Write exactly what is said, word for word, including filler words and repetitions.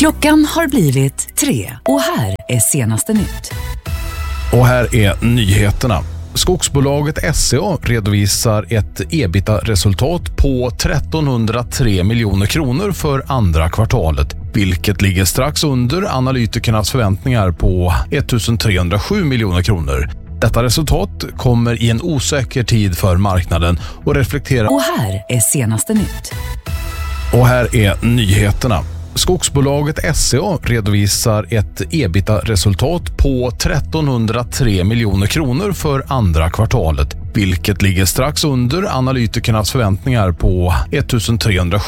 Klockan har blivit tre och här är senaste nytt. Och här är nyheterna. Skogsbolaget S C A redovisar ett ebitda-resultat på trettonhundratre miljoner kronor för andra kvartalet, vilket ligger strax under analytikernas förväntningar på ettusentrehundrasju miljoner kronor. Detta resultat kommer i en osäker tid för marknaden och reflekterar... Och här är senaste nytt. Och här är nyheterna. Skogsbolaget S C A redovisar ett ebitda-resultat på trettonhundratre miljoner kronor för andra kvartalet, vilket ligger strax under analytikernas förväntningar på ettusentrehundrasju